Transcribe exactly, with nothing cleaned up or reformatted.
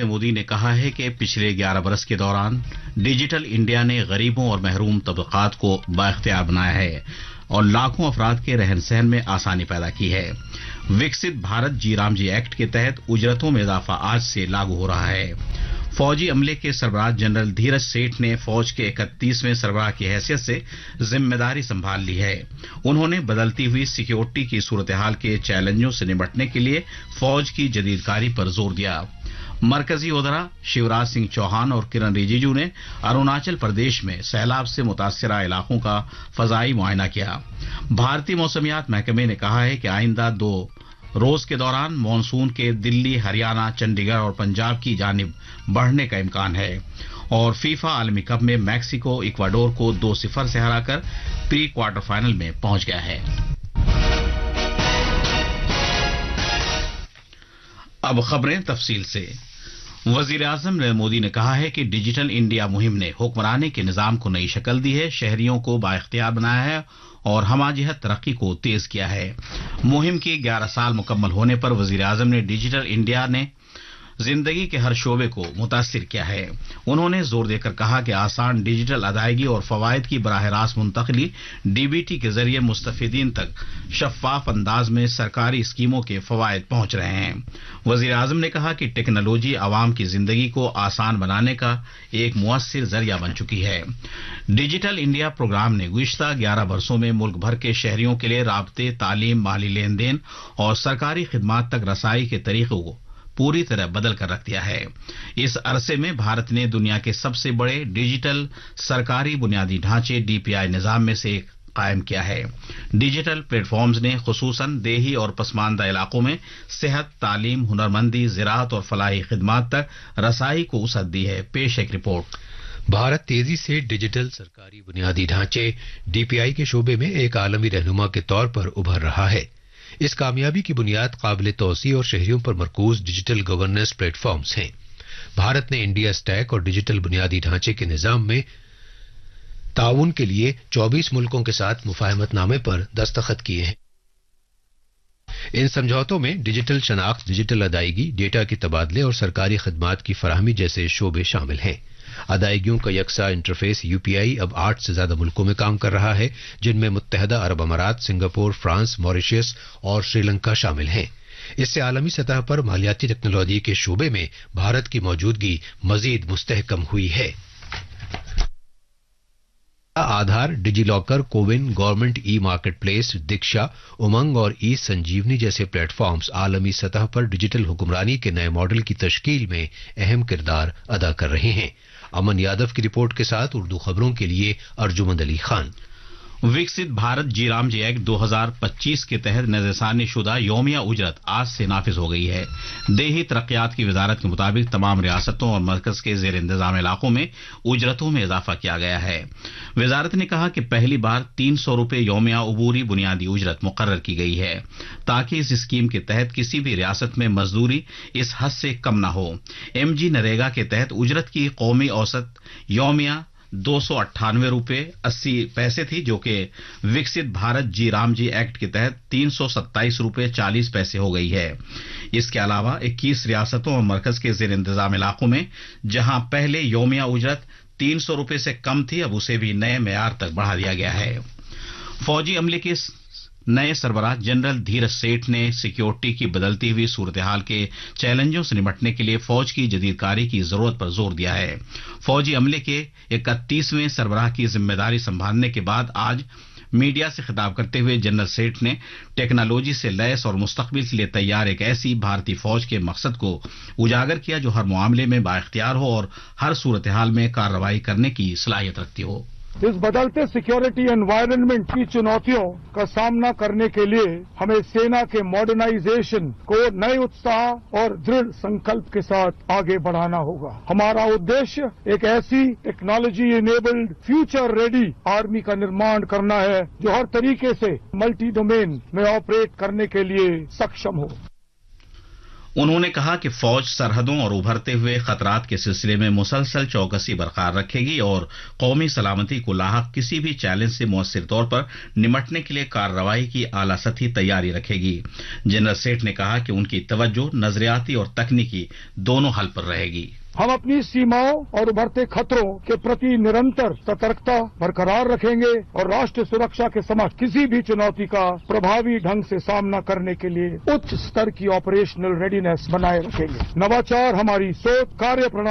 मोदी ने कहा है कि पिछले ग्यारह बरस के दौरान डिजिटल इंडिया ने गरीबों और महरूम तबकात को बाइख्तियार बनाया है और लाखों अफराद के रहन सहन में आसानी पैदा की है। विकसित भारत जी राम जी एक्ट के तहत उजरतों में इजाफा आज से लागू हो रहा है। फौजी अमले के सरबराह जनरल धीरज सेठ ने फौज के इकतीसवें सरबराह की हैसियत से जिम्मेदारी संभाल ली है। उन्होंने बदलती हुई सिक्योरिटी की सूरत हाल के चैलेंजों से निपटने के लिए फौज की जदीदकारी पर जोर दिया। मरकजी वज़रा शिवराज सिंह चौहान और किरण रिजिजू ने अरुणाचल प्रदेश में सैलाब से मुतासरा इलाकों का फजाई मुआयना किया। भारतीय मौसमियात महकमे ने कहा है कि आइंदा दो रोज के दौरान मानसून के दिल्ली, हरियाणा, चंडीगढ़ और पंजाब की जानिब बढ़ने का इम्कान है और फीफा आलमी कप में मैक्सिको इक्वाडोर को दो सिफर से हराकर प्री क्वार्टर फाइनल में पहुंच गया है। अब खबरें तफसील से। वजीर आजम नरेंद्र मोदी ने कहा है कि डिजिटल इंडिया मुहिम ने हुक्मरानी के निजाम को नई शक्ल दी है, शहरियों को बाइख्तियार बनाया है और हमाजिहत तरक्की को तेज किया है। मुहिम की ग्यारह साल मुकम्मल होने पर वजीर आजम ने डिजिटल इंडिया ने जिंदगी के हर शोबे को मुतासिर किया है। उन्होंने जोर देकर कहा कि आसान डिजिटल अदायगी और फवायद की बराह रास्त मुंतकली डीबीटी के जरिए मुस्तफिदीन तक शफाफ अंदाज में सरकारी स्कीमों के फवायद पहुंच रहे हैं। वजीर आजम ने कहा कि टेक्नोलॉजी आवाम की जिंदगी को आसान बनाने का एक मुअस्सिर जरिया बन चुकी है। डिजिटल इंडिया प्रोग्राम ने गुज़िश्ता ग्यारह वर्षों में मुल्क भर के शहरियों के लिए राब्ते, तालीम, माली लेन देन और सरकारी खिदमात तक रसाई के तरीकों को पूरी तरह बदल कर रख दिया है। इस अरसे में भारत ने दुनिया के सबसे बड़े डिजिटल सरकारी बुनियादी ढांचे डीपीआई निजाम में से एक कायम किया है। डिजिटल प्लेटफॉर्म्स ने खुसूसन देही और पसमानदा इलाकों में सेहत, तालीम, हुनरमंदी, ज़राअत और फलाही खिदमात तक रसाई को वसअत दी है। पेश एक रिपोर्ट। भारत तेजी से डिजिटल सरकारी बुनियादी ढांचे डीपीआई के शोबे में एक आलमी रहनुमा के तौर पर उभर रहा है। इस कामयाबी की बुनियाद काबिल तौसी और शहरियों पर मरकूज डिजिटल गवर्नेंस प्लेटफॉर्म्स हैं। भारत ने इंडिया स्टैक और डिजिटल बुनियादी ढांचे के निजाम में ताउन के लिए चौबीस मुल्कों के साथ मुफाहमतनामे पर दस्तखत किए हैं। इन समझौतों में डिजिटल शनाख्त, डिजिटल अदायगी, डेटा के तबादले और सरकारी खदमात की फराहमी जैसे शोबे शामिल हैं। अदायगियों का यकसा इंटरफेस यूपीआई अब आठ से ज्यादा मुल्कों में काम कर रहा है, जिनमें मुत्तहदा अरब अमारात, सिंगापुर, फ्रांस, मॉरिशस और श्रीलंका शामिल हैं। इससे आलमी सतह पर मालियाती टेक्नोलॉजी के शोबे में भारत की मौजूदगी मजीद मुस्तहकम हुई है। आधार, DigiLocker, CoWIN, government e market place, दीक्षा, उमंग और ई संजीवनी जैसे प्लेटफॉर्म्स आलमी सतह पर डिजिटल हुक्मरानी के नए मॉडल की तश्कील में अहम किरदार अदा कर रहे हैं। अमन यादव की रिपोर्ट के साथ उर्दू खबरों के लिए अर्जुमंद अली खान। विकसित भारत जी राम जी एक्ट दो हज़ार पच्चीस के तहत नजरसानी शुदा यौमिया उजरत आज से नाफिज हो गई है। देही तरक्यात की वजारत के मुताबिक तमाम रियासतों और मरकज के जेर इंतजाम इलाकों में उजरतों में इजाफा किया गया है। वजारत ने कहा कि पहली बार तीन सौ रुपये यौमिया उबूरी बुनियादी उजरत मुकर्रर की गई है ताकि इस स्कीम के तहत किसी भी रियासत में मजदूरी इस हद से कम न हो। एम जी नरेगा के तहत उजरत की कौमी औसत यौमिया दो सौ अट्ठानवे रुपये अस्सी पैसे थी, जो कि विकसित भारत जी राम जी एक्ट के तहत तीन सौ सत्ताईस रुपये चालीस पैसे हो गई है। इसके अलावा इक्कीस रियासतों और मरकज के जेर इंतजाम इलाकों में जहां पहले यौमिया उजरत तीन सौ रुपये से कम थी, अब उसे भी नए मेयार तक बढ़ा दिया गया है। फौजी अमले के नए सरबराह जनरल धीरज सेठ ने सिक्योरिटी की बदलती हुई सूरत हाल के चैलेंजों से निपटने के लिए फौज की जदीदकारी की जरूरत पर जोर दिया है। फौजी अमले के इकतीसवें सरबराह की जिम्मेदारी संभालने के बाद आज मीडिया से खिताब करते हुए जनरल सेठ ने टेक्नोलॉजी से लैस और मुस्तकबिल के लिए तैयार एक ऐसी भारतीय फौज के मकसद को उजागर किया जो हर मामले में बाइख्तियार हो और हर सूरत हाल में कार्रवाई करने की सलाहियत रखती हो। इस बदलते सिक्योरिटी एनवायरनमेंट की चुनौतियों का सामना करने के लिए हमें सेना के मॉडर्नाइजेशन को नए उत्साह और दृढ़ संकल्प के साथ आगे बढ़ाना होगा। हमारा उद्देश्य एक ऐसी technology enabled future ready army का निर्माण करना है जो हर तरीके से मल्टी डोमेन में ऑपरेट करने के लिए सक्षम हो। उन्होंने कहा कि फौज सरहदों और उभरते हुए खतरात के सिलसिले में मुसलसल चौकसी बरकरार रखेगी और कौमी सलामती को लाहक किसी भी चैलेंज से मौसर तौर पर निमटने के लिए कार्रवाई की आला सतही तैयारी रखेगी। जनरल सेठ ने कहा कि उनकी तवज्जो नजरियाती और तकनीकी दोनों हल पर रहेगी। हम अपनी सीमाओं और उभरते खतरों के प्रति निरंतर सतर्कता बरकरार रखेंगे और राष्ट्र सुरक्षा के समक्ष किसी भी चुनौती का प्रभावी ढंग से सामना करने के लिए उच्च स्तर की ऑपरेशनल रेडीनेस बनाए रखेंगे। नवाचार हमारी सोच, कार्य प्रणाली